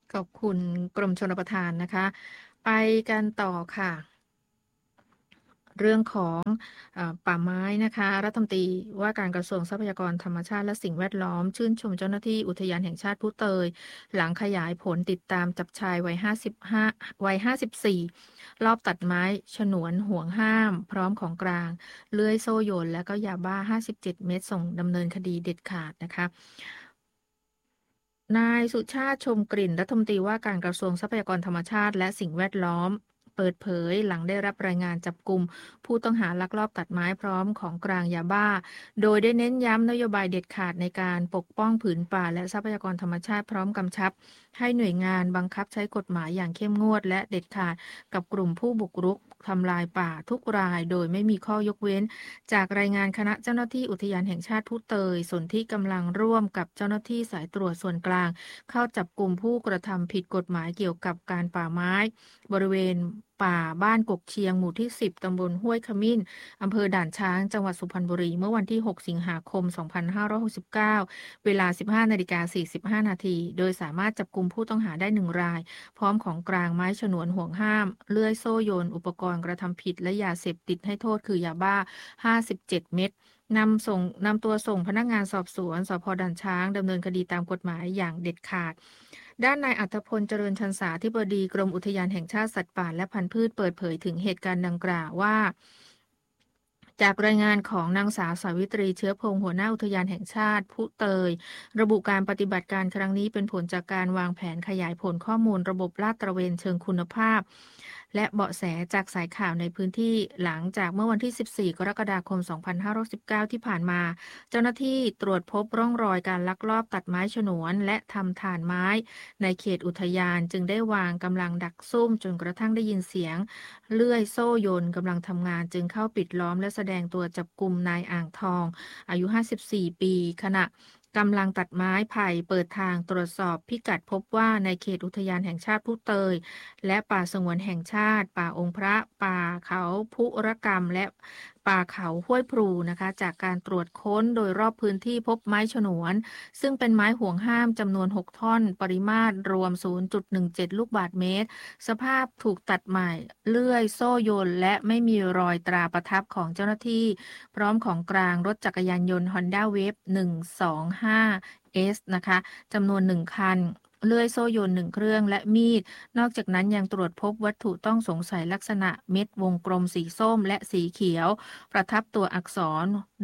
ขอบคุณกรมชลประทานนะคะไปกันต่อค่ะเรื่องของป่าไม้นะคะรัฐมนตรีว่าการกระทรวงทรัพยากรธรรมชาติและสิ่งแวดล้อมชื่นชมเจ้าหน้าที่อุทยานแห่งชาติผู้เตยหลังขยายผลติดตามจับชายวัย54รอบตัดไม้ฉนวนห่วงห้ามพร้อมของกลางเลื่อยโซ่โยนและก็ยาบ้า57เม็ดส่งดำเนินคดีเด็ดขาดนะคะ นายสุชาติชมกลิ่นรัฐมนตรีว่าการกระทรวงทรัพยากรธรรมชาติและสิ่งแวดล้อมเปิดเผยหลังได้รับรายงานจับกุมผู้ต้องหาลักลอบตัดไม้พร้อมของกลางยาบ้าโดยได้เน้นย้ำนโยบายเด็ดขาดในการปกป้องผืนป่าและทรัพยากรธรรมชาติพร้อมกำชับให้หน่วยงานบังคับใช้กฎหมายอย่างเข้มงวดและเด็ดขาดกับกลุ่มผู้บุกรุกทำลายป่าทุกรายโดยไม่มีข้อยกเว้น จากรายงานคณะเจ้าหน้าที่อุทยานแห่งชาติผู้เตยส่วนที่กำลังร่วมกับเจ้าหน้าที่สายตรวจส่วนกลางเข้าจับกลุ่มผู้กระทำผิดกฎหมายเกี่ยวกับการป่าไม้บริเวณป่าบ้านกกเชียงหมู่ที่10ตำบลห้วยขมิ้นอำเภอด่านช้างจังหวัดสุพรรณบุรีเมื่อวันที่6สิงหาคม2569เวลา 15:45 นาทีโดยสามารถจับกุมผู้ต้องหาได้1รายพร้อมของกลางไม้ฉนวนห่วงห้ามเลื่อยโซ่โยนอุปกรณ์กระทำผิดและยาเสพติดให้โทษคือยาบ้า57เม็ดนำตัวส่งพนักงานสอบสวนสพด่านช้างดำเนินคดีตามกฎหมายอย่างเด็ดขาดด้านนายอัธพลเจริญชันษาธิบดีกรมอุทยานแห่งชาติสัตว์ป่าและพันธุ์พืชเปิดเผยถึงเหตุการณ์ดังกล่าวว่าจากรายงานของนางสาวสาวิตรีเชื้อพงศ์หัวหน้าอุทยานแห่งชาติผู้เตยระบุการปฏิบัติการครั้งนี้เป็นผลจากการวางแผนขยายผลข้อมูลระบบลาดตระเวนเชิงคุณภาพและเบาะแสจากสายข่าวในพื้นที่หลังจากเมื่อวันที่14กรกฎาคม2519ที่ผ่านมาเจ้าหน้าที่ตรวจพบร่องรอยการลักลอบตัดไม้ฉนวนและทำถ่านไม้ในเขตอุทยานจึงได้วางกำลังดักซุ่มจนกระทั่งได้ยินเสียงเลื่อยโซ่โยนกำลังทำงานจึงเข้าปิดล้อมและแสดงตัวจับกุมนายอ่างทองอายุ54ปีขณะกำลังตัดไม้ไผ่เปิดทางตรวจสอบพิกัดพบว่าในเขตอุทยานแห่งชาติผู้เตยและป่าสงวนแห่งชาติป่าองค์พระป่าเขาพุรกรรมและป่าเขาห้วยพลูนะคะจากการตรวจค้นโดยรอบพื้นที่พบไม้ฉนวนซึ่งเป็นไม้ห่วงห้ามจำนวน6ท่อนปริมาตรรวม 0.17 ลูกบาศก์เมตรสภาพถูกตัดใหม่เลื่อยโซ่โยนและไม่มีรอยตราประทับของเจ้าหน้าที่พร้อมของกลางรถจักรยานยนต์ Honda Wave 125S นะคะจำนวน1คันเลื่อยโซ่โยน1เครื่องและมีดนอกจากนั้นยังตรวจพบวัตถุต้องสงสัยลักษณะเม็ดวงกลมสีส้มและสีเขียวประทับตัวอักษร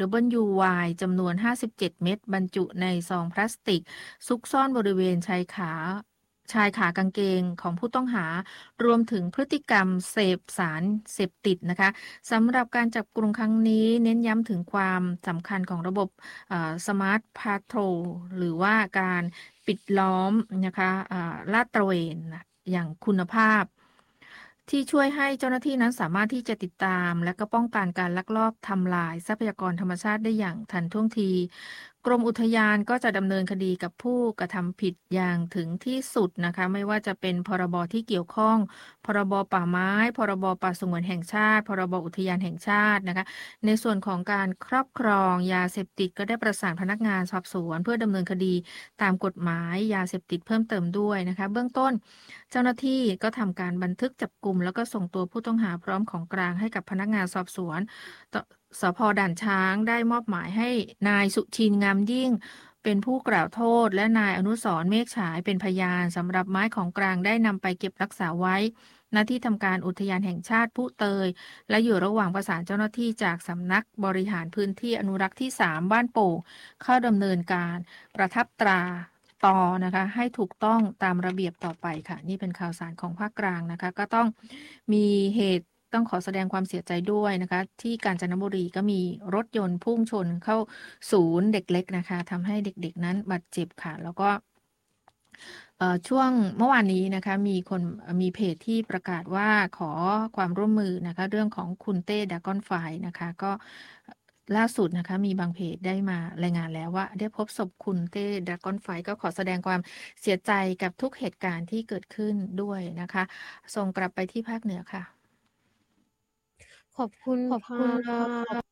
WY จำนวน57เม็ดบรรจุในซองพลาสติกซุกซ่อนบริเวณชายขากางเกงของผู้ต้องหารวมถึงพฤติกรรมเสพสารเสพติดนะคะสำหรับการจับกลุ่มครั้งนี้เน้นย้ำถึงความสำคัญของระบบสมาร์ทพาโทรหรือว่าการปิดล้อมนะคะลาดตระเวนอย่างคุณภาพที่ช่วยให้เจ้าหน้าที่นั้นสามารถที่จะติดตามและก็ป้องกันการลักลอบทำลายทรัพยากรธรรมชาติได้อย่างทันท่วงทีกรมอุทยานก็จะดำเนินคดีกับผู้กระทำผิดอย่างถึงที่สุดนะคะไม่ว่าจะเป็นพรบที่เกี่ยวข้องพรบป่าไม้พรบป่าสงวนแห่งชาติพรบอุทยานแห่งชาตินะคะในส่วนของการครอบครองยาเสพติดก็ได้ประสานพนักงานสอบสวนเพื่อดำเนินคดีตามกฎหมายยาเสพติดเพิ่มเติมด้วยนะคะเบื้องต้นเจ้าหน้าที่ก็ทำการบันทึกจับกุมแล้วก็ส่งตัวผู้ต้องหาพร้อมของกลางให้กับพนักงานสอบสวนสภ.ด่านช้างได้มอบหมายให้นายสุชินงามยิ่งเป็นผู้กล่าวโทษและนายอนุสรณ์เมฆฉายเป็นพยานสำหรับไม้ของกลางได้นำไปเก็บรักษาไว้ณที่ทำการอุทยานแห่งชาติผู้เตยและอยู่ระหว่างประสานเจ้าหน้าที่จากสำนักบริหารพื้นที่อนุรักษ์ที่3บ้านโป่งเข้าดำเนินการประทับตราต่อนะคะให้ถูกต้องตามระเบียบต่อไปค่ะนี่เป็นข่าวสารของภาคกลางนะคะก็ต้องมีเหตุต้องขอแสดงความเสียใจด้วยนะคะที่กาญจนบุรีก็มีรถยนต์พุ่งชนเข้าศูนย์เด็กเล็กนะคะทำให้เด็กๆนั้นบาดเจ็บค่ะแล้วก็ช่วงเมื่อวานนี้นะคะมีเพจที่ประกาศว่าขอความร่วมมือนะคะเรื่องของคุณเต้ดากอนไฟนะคะก็ล่าสุดนะคะมีบางเพจได้มารายงานแล้วว่าได้พบศพคุณเต้ดากอนไฟก็ขอแสดงความเสียใจกับทุกเหตุการณ์ที่เกิดขึ้นด้วยนะคะส่งกลับไปที่ภาคเหนือค่ะขอบคุณขอบค่คุณะ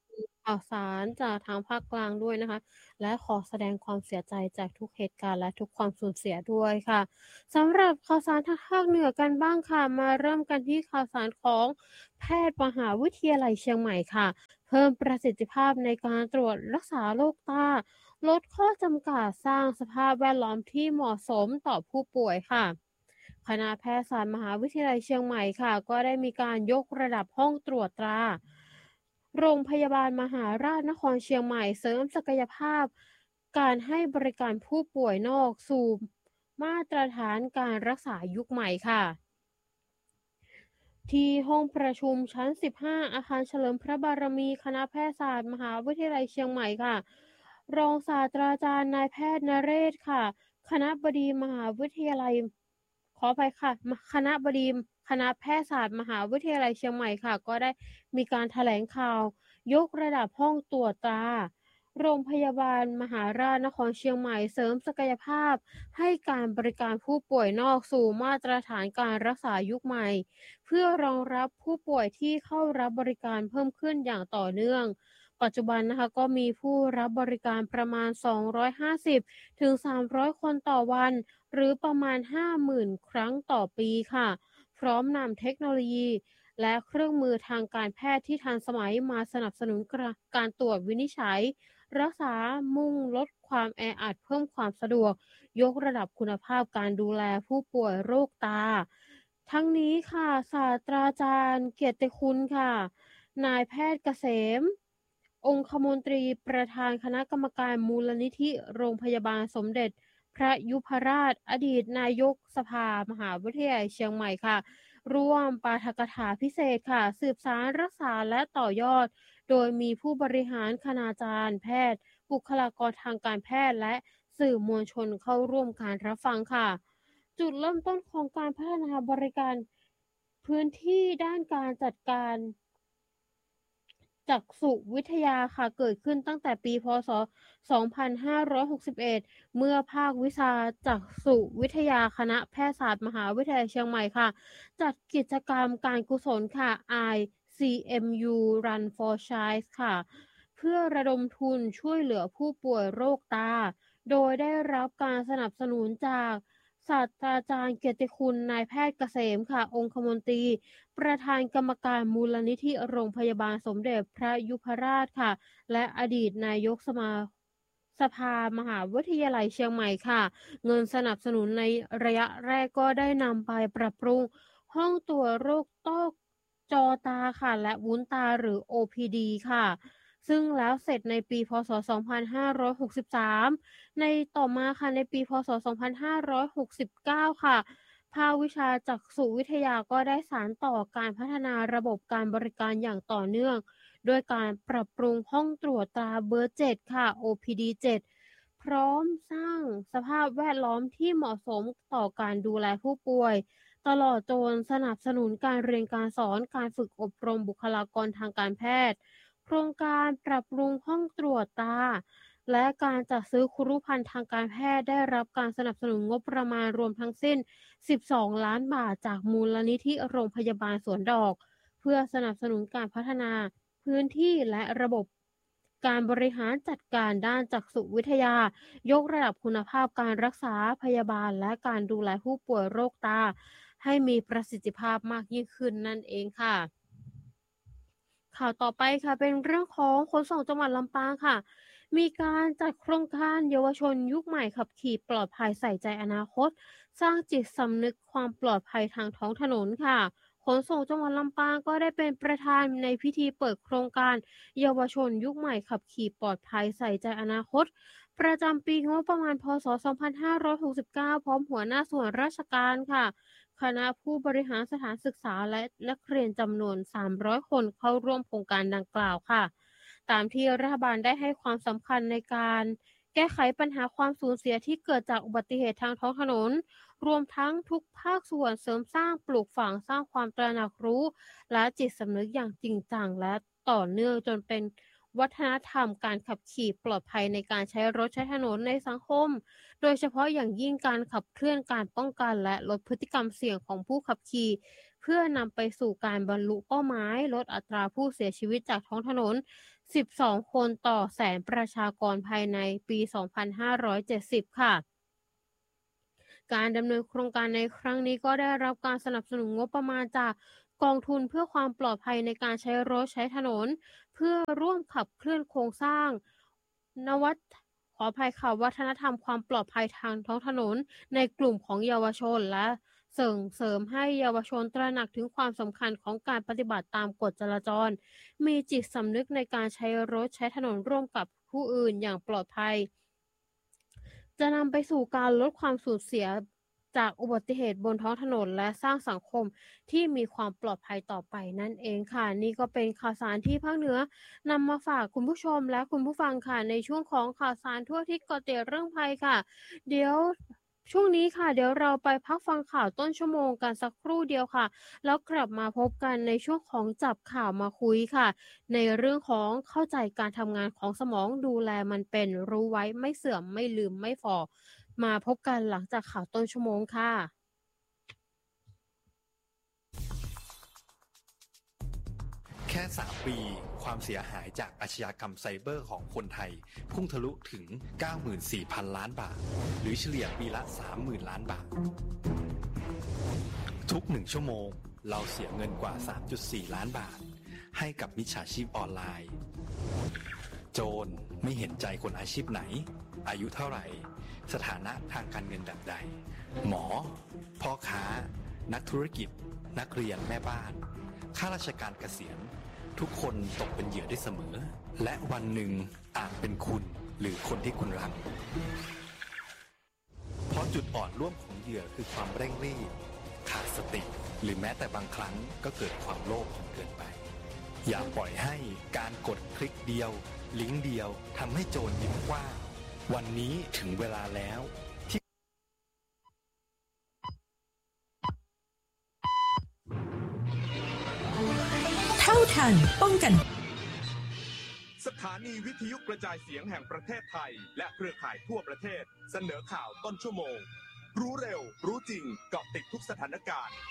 ข่าวสารจากทางภาคกลางด้วยนะคะและขอแสดงความเสียใจจากทุกเหตุการณ์และทุกความสูญเสียด้วยค่ะสำหรับข่าวสารทางภาคเหนือกันบ้างค่ะมาเริ่มกันที่ข่าวสารของแพทย์มหาวิทยาลัยเชียงใหม่ค่ะเพิ่มประสิทธิภาพในการตรวจรักษาโรคตาลดข้อจำกัดสร้างสภาพแวดล้อมที่เหมาะสมต่อผู้ป่วยค่ะคณะแพทยศาสตร์มหาวิทยาลัยเชียงใหม่ค่ะก็ได้มีการยกระดับห้องตรวจตรา โรงพยาบาลมหาราชนครเชียงใหม่เสริมศักยภาพการให้บริการผู้ป่วยนอกสู่มาตรฐานการรักษายุคใหม่ค่ะที่ห้องประชุมชั้น15อาคารเฉลิมพระบารมีคณะแพทยศาสตร์มหาวิทยาลัยเชียงใหม่ค่ะรองศาสตราจารย์นายแพทย์นเรศค่ะคณบดีมหาวิทยาลัยขออภัยค่ะคณบดีคณะแพทยศาสตร์มหาวิทยาลัยเชียงใหม่ค่ะก็ได้มีการแถลงข่าว ยกระดับห้องตรวจตราโรงพยาบาลมหาราชนครเชียงใหม่เสริมศักยภาพให้การบริการผู้ป่วยนอกสู่มาตรฐานการรักษายุคใหม่เพื่อรองรับผู้ป่วยที่เข้ารับบริการเพิ่มขึ้นอย่างต่อเนื่องปัจจุบันนะคะก็มีผู้รับบริการประมาณ250ถึง300คนต่อวันหรือประมาณ50,000ครั้งต่อปีค่ะพร้อมนำเทคโนโลยีและเครื่องมือทางการแพทย์ที่ทันสมัยมาสนับสนุนการตรวจวินิจฉัยรักษามุ่งลดความแออัดเพิ่มความสะดวกยกระดับคุณภาพการดูแลผู้ป่วยโรคตาทั้งนี้ค่ะศาสตราจารย์เกียรติคุณค่ะนายแพทย์เกษมองคมนตรีประธานคณะกรรมการมูลนิธิโรงพยาบาลสมเด็จพระยุพราชอดีตนายกสภามหาวิทยาลัยเชียงใหม่ค่ะ ร่วมปาฐกถาพิเศษค่ะสืบสารรักษาและต่อยอดโดยมีผู้บริหารคณาจารย์แพทย์บุคลากรทางการแพทย์และสื่อมวลชนเข้าร่วมการรับฟังค่ะจุดเริ่มต้นของการพัฒนาบริการพื้นที่ด้านการจัดการจักษุวิทยาค่ะเกิดขึ้นตั้งแต่ปีพศ2561เมื่อภาควิชาจักษุวิทยาคณะแพทยศาสตร์มหาวิทยาลัยเชียงใหม่ค่ะ จัดกิจกรรมการกุศลค่ะ ICMU Run for Child ค่ะเพื่อระดมทุนช่วยเหลือผู้ป่วยโรคตา โดยได้รับการสนับสนุนจากศาสตราจารย์เกียรติคุณนายแพทย์เกษมค่ะองคมนตรีประธานกรรมการมูลนิธิโรงพยาบาลสมเด็จพระยุพราชค่ะและอดีตนายกสภามหาวิทยาลัยเชียงใหม่ค่ะเงินสนับสนุนในระยะแรกก็ได้นำไปปรับปรุง ห้องตรวจโรคต้อจอตาค่ะและวุ้นตาหรือ OPD ค่ะซึ่งแล้วเสร็จในปีพศ2563ในต่อมาค่ะในปีพศ2569ค่ะภาควิชาจักษุวิทยาก็ได้สานต่อการพัฒนาระบบการบริการอย่างต่อเนื่องด้วยการปรับปรุงห้องตรวจตาเบอร์7ค่ะ OPD 7พร้อมสร้างสภาพแวดล้อมที่เหมาะสมต่อการดูแลผู้ป่วย ตลอดจนสนับสนุนการเรียนการสอนการฝึกอบรมบุคลากรทางการแพทย์โครงการปรับปรุงห้องตรวจตาและการจัดซื้อครุภัณฑ์ทางการแพทย์ได้รับการสนับสนุนงบประมาณรวมทั้งสิ้น12ล้านบาทจากมูลนิธิโรงพยาบาลสวนดอกเพื่อสนับสนุนการพัฒนาพื้นที่และระบบการบริหารจัดการด้านจักษุวิทยายกระดับคุณภาพการรักษาพยาบาลและการดูแลผู้ป่วยโรคตา ให้มีประสิทธิภาพมากยิ่งขึ้นนั่นเองค่ะข่าวต่อไปค่ะเป็นเรื่องของขนส่งจังหวัดลำปางค่ะมีการจัดโครงการเยาวชนยุคใหม่ขับขี่ปลอดภัยใส่ใจอนาคตสร้างจิตสำนึกความปลอดภัยทางท้องถนนค่ะขนส่งจังหวัดลำปางก็ได้เป็นประธานในพิธีเปิดโครงการเยาวชนยุคใหม่ขับขี่ปลอดภัยใส่ใจอนาคตประจำปีงบประมาณพศ2569พร้อมหัวหน้าส่วนราชการค่ะ คณะผู้บริหารสถานศึกษาและนักเรียนจำนวน300คนเข้าร่วมโครงการดังกล่าวค่ะตามที่รัฐบาลได้ให้ความสำคัญในการแก้ไขปัญหาความสูญเสียที่เกิดจากอุบัติเหตุทางท้องถนนรวมทั้งทุกภาคส่วนเสริมสร้างปลูกฝังสร้างความตระหนักรู้และจิตสำนึกอย่างจริงจังและต่อเนื่องจนเป็นวัฒนธรรมการขับขี่ปลอดภัยในการใช้รถใช้ถนนในสังคม โดยเฉพาะอย่างยิ่งการขับเคลื่อนการป้องกันและลดพฤติกรรมเสี่ยงของผู้ขับขี่เพื่อนำไปสู่การบรรลุเป้าหมายลดอัตราผู้เสียชีวิตจากท้องถนน 12 คนต่อแสนประชากรภายในปี 2570 ค่ะ การดำเนินโครงการในครั้งนี้ก็ได้รับการสนับสนุนงบประมาณจากกองทุนเพื่อความปลอดภัยในการใช้รถใช้ถนน เพื่อร่วมขับเคลื่อนโครงสร้างนวัตขออภัยค่ะวัฒนธรรมความปลอดภัยทางท้องถนนในกลุ่มของเยาวชนและส่งเสริมให้เยาวชนตระหนักถึงความสำคัญของการปฏิบัติตามกฎจราจร มีจิตสำนึกในการใช้รถใช้ถนนร่วมกับผู้อื่นอย่างปลอดภัย จะนำไปสู่การลดความสูญเสียจากอุบัติเหตุบนท้องถนนและสร้างสังคมที่มีความปลอดภัยต่อไปนั่นเองค่ะนี่ก็เป็นข่าวสารที่ภาคเหนือนำมาฝากคุณผู้ชมและคุณผู้ฟังค่ะในช่วงของข่าวสารทั่วอาทิศเกาะติดเรื่องภัยค่ะเดี๋ยวช่วงนี้ค่ะเดี๋ยวเราไปพักฟังข่าวต้นชั่วโมงกันสักครู่เดียวค่ะแล้วกลับมาพบกันในช่วงของจับข่าวมาคุยค่ะในเรื่องของเข้าใจการทำงานของสมองดูแลมันเป็นรู้ไว้ไม่เสื่อมไม่ลืมไม่ฝ่อมาพบกันหลังจากข่าวต้นชั่วโมงค่ะแค่ 3 ปีความเสียหายจากอาชญากรรมไซเบอร์ของคนไทยพุ่งทะลุถึง 94,000 ล้านบาทหรือเฉลี่ยปีละ 30,000 ล้านบาททุก1ชั่วโมงเราเสียเงินกว่า 3.4 ล้านบาทให้กับมิจฉาชีพออนไลน์โจรไม่เห็นใจคนอาชีพไหนอายุเท่าไหร่สถานะทางการเงินแบบใดหมอพ่อค้านักธุรกิจนักเรียนแม่บ้านข้าราชการเกษียณทุกคนตกเป็นเหยื่อได้เสมอและวันหนึ่งอาจเป็นคุณหรือคนที่คุณรักเพราะจุดอ่อนร่วมของเหยื่อคือความเร่งรีบขาดสติหรือแม้แต่บางครั้งก็เกิดความโลภจนเกินไปอย่าปล่อยให้การกดคลิกเดียวลิงก์เดียวทำให้โจรยิ้มกว้างวันนี้ถึงเวลาแล้วเท่าทันป้องกันสถานีวิทยุกระจายเสียงแห่งประเทศไทยและเครือข่ายทั่วประเทศเสนอข่าวต้นชั่วโมงรู้เร็วรู้จริงเกาะติดทุกสถานการณ์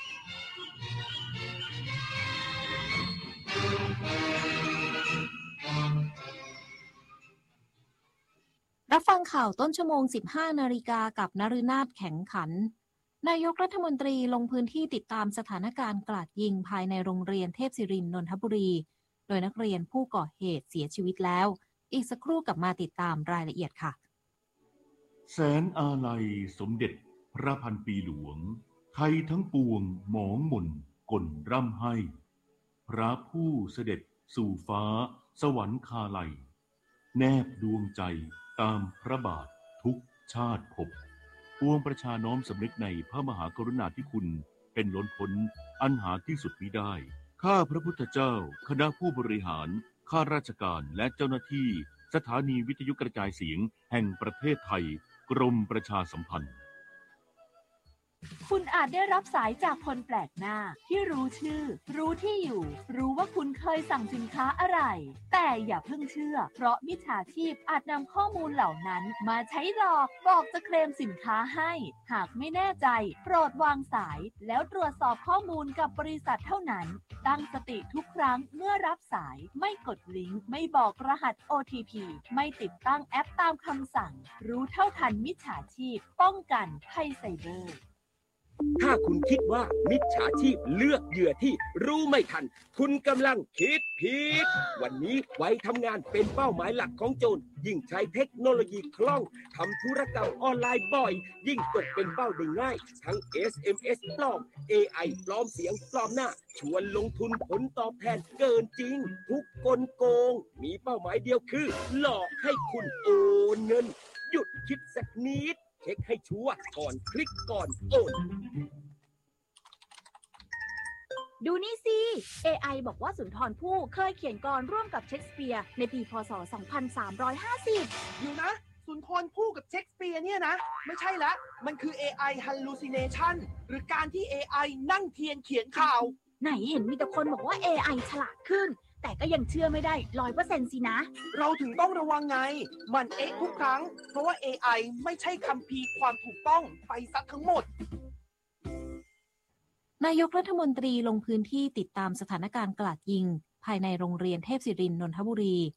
รับฟังข่าวต้นชั่วโมง 15 นาฬิกากับนฤนาถแข็งขันนายกรัฐมนตรีลงพื้นที่ติดตามสถานการณ์กราดยิงภายในโรงเรียนเทพศิรินทร์นนทบุรีโดยนักเรียนผู้ก่อเหตุเสียชีวิตแล้วอีกสักครู่กลับมาติดตามรายละเอียดค่ะแสนอาลัยสมเด็จพระพันปีหลวงไทยทั้งปวงหมองหม่นก่นร่ำให้พระผู้เสด็จสู่ฟ้าสวรรคาลัยแนบดวงใจตามพระบาททุกชาติภพปวงประชาน้อมสำนึกในพระมหากรุณาธิคุณเป็นล้นพ้นอันหาที่สุดมิได้ข้าพระพุทธเจ้าคณะผู้บริหารข้าราชการและเจ้าหน้าที่สถานีวิทยุกระจายเสียงแห่งประเทศไทยกรมประชาสัมพันธ์คุณอาจได้รับสายจากคนแปลกหน้าที่รู้ชื่อรู้ที่อยู่รู้ว่าคุณเคยสั่งสินค้าอะไรแต่อย่าเพิ่งเชื่อเพราะมิจฉาชีพอาจนำข้อมูลเหล่านั้นมาใช้หลอกบอกจะเคลมสินค้าให้หากไม่แน่ใจโปรดวางสายแล้วตรวจสอบข้อมูลกับบริษัทเท่านั้นตั้งสติทุกครั้งเมื่อรับสายไม่กดลิงก์ไม่บอกรหัส OTP ไม่ติดตั้งแอปตามคำสั่งรู้เท่าทันมิจฉาชีพป้องกันภัยไซเบอร์ถ้าคุณคิดว่ามิจฉาชีพเลือกเหยื่อที่รู้ไม่ทันคุณกำลังคิดผิดวันนี้ไว้ทำงานเป็นเป้าหมายหลักของโจรยิ่งใช้เทคโนโลยีคล่องทำธุรกรรมออนไลน์บ่อยยิ่งตกเป็นเป้าได้ง่ายทั้ง SMS ปลอม AI ปลอมเสียงปลอมหน้าชวนลงทุนผลตอบแทนเกินจริงทุกกลโกงมีเป้าหมายเดียวคือหลอกให้คุณโอนเงินหยุดคิดสักนิดเช็คให้ชัวร์ก่อนคลิกก่อนโอนดูนี่สิ AI บอกว่าสุนทรภู่เคยเขียนกลร่วมกับเชคสเปียร์ในปีพ.ศ. 2350 อยู่นะสุนทรภู่กับเชคสเปียร์เนี่ยนะไม่ใช่ละมันคือ AI hallucination หรือการที่ AI นั่งเทียนเขียนข่าวไหนเห็นมีแต่คนบอกว่า AI ฉลาดขึ้นแต่ก็ยังเชื่อไม่ได้ 100% สินะเราถึงต้องระวังไงมันทุกครั้งเพราะว่า AI ไม่ใช่คัมภีร์ความถูกต้องไปซะทั้งหมดนายกรัฐมนตรีลงพื้นที่ติดตามสถานการณ์กราดยิงภายในโรงเรียนเทพศิรินทร์นนทบุรี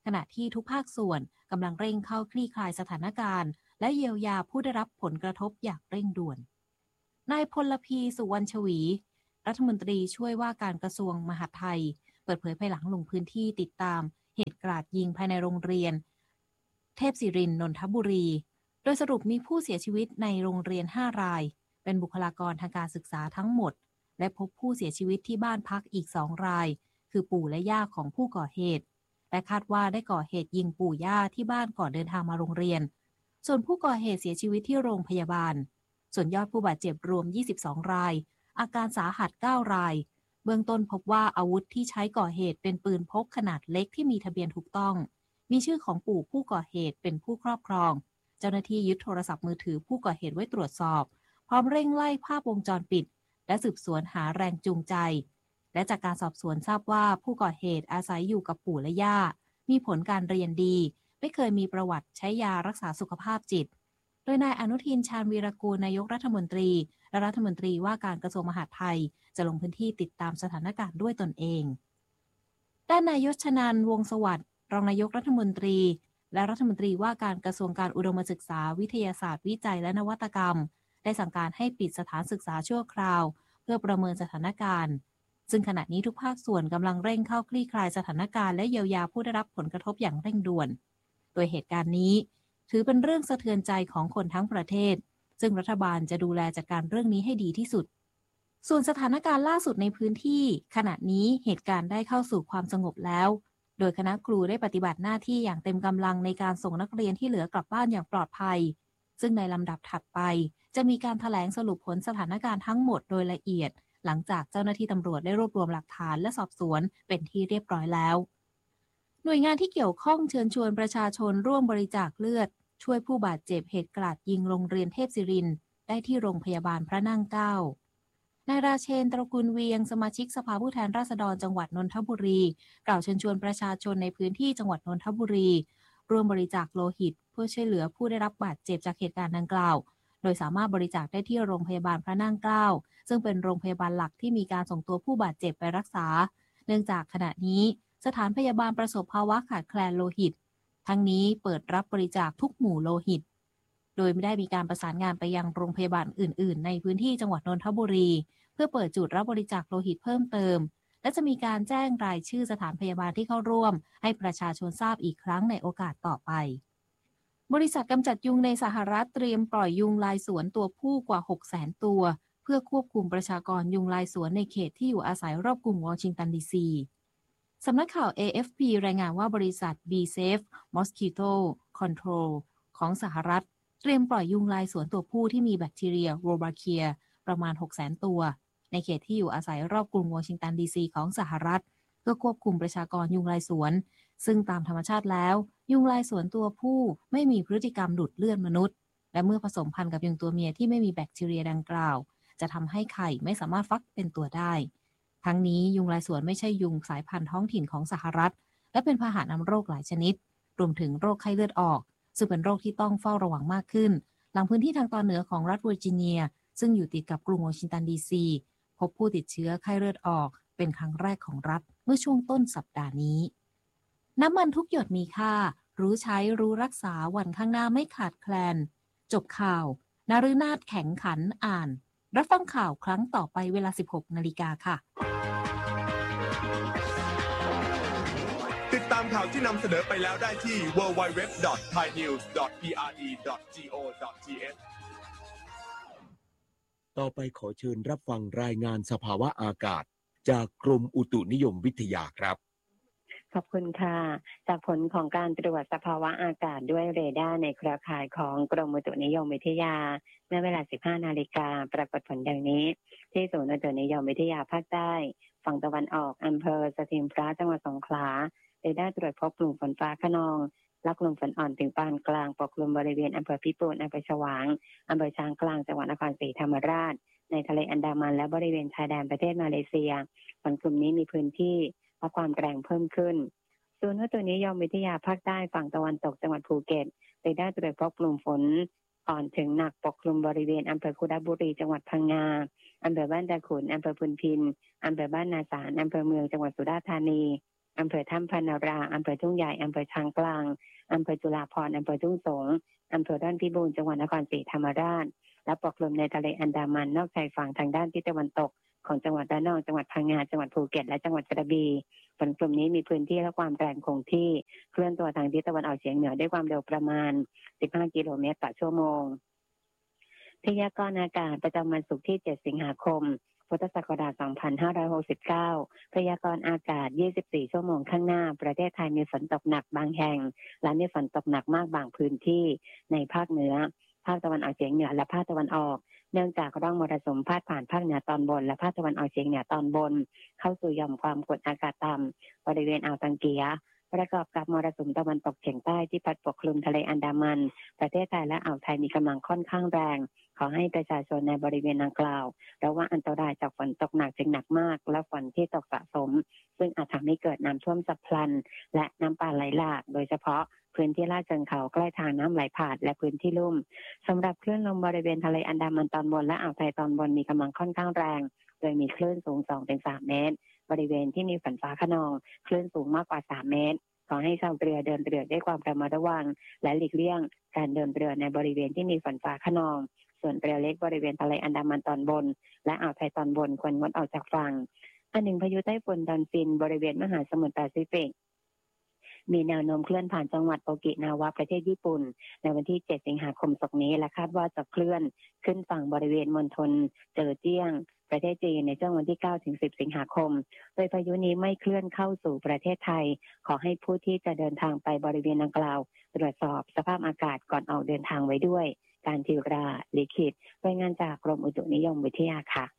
ณะที่ทุกภาคส่วนกำลังเร่งเข้าคลี่คลายสถานการณ์และเยียวยาผู้ได้รับผลกระทบอย่างเร่งด่วนนายพลพี สุวรรณชวีรัฐมนตรีช่วยว่าการกระทรวงมหาดไทยเปิดเผยภายหลังลงพื้นที่ติดตามเหตุกราดยิงภายในโรงเรียนเทพศิรินทร์นนทบุรีโดยสรุปมีผู้เสียชีวิตในโรงเรียน5 รายเป็นบุคลากรทางการศึกษาทั้งหมดและพบผู้เสียชีวิตที่บ้านพักอีก2 รายคือปู่และย่าของผู้ก่อเหตุและคาดว่าได้ก่อเหตุยิงปู่ย่าที่บ้านก่อนเดินทางมาโรงเรียนส่วนผู้ก่อเหตุเสียชีวิตที่โรงพยาบาลส่วนยอดผู้บาดเจ็บรวม22 รายอาการสาหัส9 รายเบื้องต้นพบว่าอาวุธที่ใช้ก่อเหตุเป็นปืนพกขนาดเล็กที่มีทะเบียนถูกต้องมีชื่อของปู่ผู้ก่อเหตุเป็นผู้ครอบครองเจ้าหน้าที่ยึดโทรศัพท์มือถือผู้ก่อเหตุไว้ตรวจสอบพร้อมเร่งไล่ภาพวงจรปิดและสืบสวนหาแรงจูงใจและจากการสอบสวนทราบว่าผู้ก่อเหตุอาศัยอยู่กับปู่และย่ามีผลการเรียนดีไม่เคยมีประวัติใช้ยารักษาสุขภาพจิตโดยนายอนุทินชาญวีรกูลนายกรัฐมนตรีและรัฐมนตรีว่าการกระทรวงมหาดไทยจะลงพื้นที่ติดตามสถานการณ์ด้วยตนเองด้านนายยชนันท์วงศ์สวัสดิ์รองนายกรัฐมนตรีและรัฐมนตรีว่าการกระทรวงการอุดมศึกษาวิทยาศาสตร์วิจัยและนวัตกรรมได้สั่งการให้ปิดสถานศึกษาชั่วคราวเพื่อประเมินสถานการณ์ซึ่งขณะนี้ทุกภาคส่วนกำลังเร่งเข้าคลี่คลายสถานการณ์และเยียวยาผู้ได้รับผลกระทบอย่างเร่งด่วนโดยเหตุการณ์นี้ถือเป็นเรื่องสะเทือนใจของคนทั้งประเทศซึ่งรัฐบาลจะดูแลจัดการเรื่องนี้ให้ดีที่สุดส่วนสถานการณ์ล่าสุดในพื้นที่ขณะนี้เหตุการณ์ได้เข้าสู่ความสงบแล้วโดยคณะครูได้ปฏิบัติหน้าที่อย่างเต็มกำลังในการส่งนักเรียนที่เหลือกลับบ้านอย่างปลอดภัยซึ่งในลำดับถัดไปจะมีการแถลงสรุปผลสถานการณ์ทั้งหมดโดยละเอียดหลังจากเจ้าหน้าที่ตำรวจได้รวบรวมหลักฐานและสอบสวนเป็นที่เรียบร้อยแล้วหน่วยงานที่เกี่ยวข้องเชิญชวนประชาชนร่วมบริจาคเลือดช่วยผู้บาดเจ็บเหตุกราดยิงโรงเรียนเทพศิรินทร์ได้ที่โรงพยาบาลพระนั่งเกล้านายราเชน ตระกูลเวียงสมาชิกสภาผู้แทนราษฎรจังหวัดนนทบุรีกล่าวเชิญชวนประชาชนในพื้นที่จังหวัดนนทบุรีร่วมบริจาคโลหิตเพื่อช่วยเหลือผู้ได้รับบาดเจ็บจากเหตุการณ์ดังกล่าวโดยสามารถบริจาคได้ที่โรงพยาบาลพระนั่งเกล้าซึ่งเป็นโรงพยาบาลหลักที่มีการส่งตัวผู้บาดเจ็บไปรักษาเนื่องจากขณะนี้สถานพยาบาลประสบภาวะขาดแคลนโลหิตทั้งนี้เปิดรับบริจาคทุกหมู่โลหิตโดยไม่ได้มีการประสานงานไปยังโรงพยาบาลอื่นๆในพื้นที่จังหวัดนนทบุรีเพื่อเปิดจุดรับบริจาคโลหิตเพิ่มเติมและจะมีการแจ้งรายชื่อสถานพยาบาลที่เข้าร่วมให้ประชาชนทราบอีกครั้งในโอกาสต่อไปบริษัทกำจัดยุงในสหรัฐเตรียมปล่อยยุงลายสวนตัวผู้กว่า 600,000 ตัวเพื่อควบคุมประชากรยุงลายสวนในเขตที่อยู่อาศัยรอบกรุงวอชิงตันดีซีสำนักข่าว AFP รายงานว่าบริษัท B-Safe Mosquito Control ของสหรัฐเตรียมปล่อยยุงลายสวนตัวผู้ที่มีแบคทีเรียโรบาเคียประมาณ 600,000 ตัวในเขตที่อยู่อาศัยรอบกรุงวอชิงตันดีซีของสหรัฐเพื่อควบคุมประชากรยุงลายสวนซึ่งตามธรรมชาติแล้วยุงลายสวนตัวผู้ไม่มีพฤติกรรมดูดเลือดมนุษย์และเมื่อผสมพันธุ์กับยุงตัวเมียที่ไม่มีแบคทีเรียดังกล่าวจะทำให้ไข่ไม่สามารถฟักเป็นตัวได้ทั้งนี้ยุงลายสวนไม่ใช่ยุงสายพันธุ์ท้องถิ่นของสหรัฐและเป็นพาหะนำโรคหลายชนิดรวมถึงโรคไข้เลือดออกซึ่งเป็นโรคที่ต้องเฝ้าระวังมากขึ้นหลังพื้นที่ทางตอนเหนือของรัฐเวอร์จิเนียซึ่งอยู่ติดกับกรุงวอชิงตันดีซีพบผู้ติดเชื้อไข้เลือดออกเป็นครั้งแรกของรัฐเมื่อช่วงต้นสัปดาห์นี้น้ำมันทุกหยดมีค่ารู้ใช้รู้รักษาวันข้างหน้าไม่ขาดแคลนจบข่าวนฤนาถแข็งขันอ่านรับฟังข่าวครั้งต่อไปเวลา 16 นาฬิกาค่ะติดตามข่าวที่นำเสนอไปแล้วได้ที่ www.thainews.pre.go.th ต่อไปขอเชิญรับฟังรายงานสภาวะอากาศจากกรมอุตุนิยมวิทยาครับขอบคุณค่ะจากผลของการตรวจสภาวะอากาศด้วยเรดาร์ในเครือข่ายของกรมอุตุนิยมวิทยาเมื่อเวลา 15 นาฬิกาปรากฏผลดังนี้ที่ศูนย์อุตุนิยมวิทยาภาคใต้ฝั่งตะวันออกอำเภอสถิงพระจังหวัดสงขลาเรดาร์ตรวจพบกลุ่มฝนฟ้าคะนองและกลุ่มฝนอ่อนถึงปานกลางปกคลุมบริเวณอำเภอพิปูนอำเภอฉวางอำเภอช้างกลางจังหวัดนครศรีธรรมราชในทะเลอันดามันและบริเวณชายแดนประเทศมาเลเซียฝนกลุ่มนี้มีพื้นที่และความแรงเพิ่มขึ้นศูนย์อุตุนิยมวิทยาภาคใต้ฝั่งตะวันตกจังหวัดภูเก็ตเรดาร์ตรวจพบกลุ่มฝนอ่อนถึงหนักปกคลุมบริเวณอำเภอคุดาบุรีจังหวัดพังงาอำเภอบ้านตะขุนอำเภอพุนพินอำเภอบ้านนาสารอำเภอเมืองจังหวัดสุราษฎร์ธานีอำเภอถ้ำพนาราอำเภอทุ่งใหญ่อำเภอช้างกลางอำเภอจุฬาภรณ์อำเภอทุ่งสงอำเภอด้านพิบูลจังหวัดนครศรีธรรมราชและปกคลุมในทะเลอันดามันนอกชายฝั่งทางด้านทิศตะวันตกของจังหวัดระนองจังหวัดพังงาจังหวัดภูเก็ตและจังหวัดกระบี่ฝนกลุ่มนี้มีพื้นที่และความแรงคงที่เคลื่อนตัวทางทิศตะวันออกเฉียงเหนือด้วยความเร็วประมาณ15กิโลเมตรต่อชั่วโมงพยากรณ์อากาศประจำวันศุกร์ที่7สิงหาคมพุทธศักราช2569พยากรณ์อากาศ24ชั่วโมงข้างหน้าประเทศไทยมีฝนตกหนักบางแห่งและมีฝนตกหนักมากบางพื้นที่ในภาคเหนือภาคตะวันออกเฉียงเหนือและภาคตะวันออกเนื่องจากร่องมรสุมพาดผ่านภาคเหนือตอนบนและภาคตะวันออกเฉียงเหนือตอนบนเข้าสู่หย่อมความกดอากาศต่ำบริเวณอ่าวตังเกียประกอบกับมรสุมตะวันตกเฉียงใต้ที่พัดปกคลุมทะเลอันดามันประเทศไทยและอ่าวไทยมีกำลังค่อนข้างแรงขอให้ประชาชนในบริเวณดังกล่าวระวังอันตรายจากฝนตกหนักถึงหนักมากและฝนที่ตกสะสมซึ่งอาจทำให้เกิดน้ำท่วมฉับพลันและน้ำป่าไหลหลากโดยเฉพาะพื้นที่ลาดเชิงเขาใกล้ทางน้ำไหลผ่านและพื้นที่ลุ่มสำหรับคลื่นลมบริเวณทะเลอันดามันตอนบนและอ่าวไทยตอนบนมีกำลังค่อนข้างแรงโดยมีคลื่นสูง 2-3 เมตรบริเวณที่มีฝนฟ้าคะนองคลื่นสูงมากกว่า3 เมตรขอให้ชาวเรือเดินเรือด้วยความระมัดระวังและหลีกเลี่ยงการเดินเรือในบริเวณที่มีฝนฟ้าคะนองส่วนเรือเล็กบริเวณทะเลอันดามันตอนบนและอ่าวไทยตอนบนควรงดออกจากฝั่งอันหนึ่งพายุไต้ฝุ่นดอนฟินบริเวณมหาสมุทรแปซิฟิกมีแนวโน้มเคลื่อนผ่านจังหวัดโอกินาวะประเทศญี่ปุ่นในวันที่7สิงหาคมศกนี้และคาดว่าจะเคลื่อนขึ้นฝั่งบริเวณมณฑลเจอเจี้ยงประเทศจีนในช่วงวันที่9ถึง10สิงหาคมโดยพายุนี้ไม่เคลื่อนเข้าสู่ประเทศไทยขอให้ผู้ที่จะเดินทางไปบริเวณดังกล่าวตรวจสอบสภาพอากาศก่อนออกเดินทางไว้ด้วยการทีราลิขิตรายงานจากกรมอุตุนิยมวิทยาค่ะ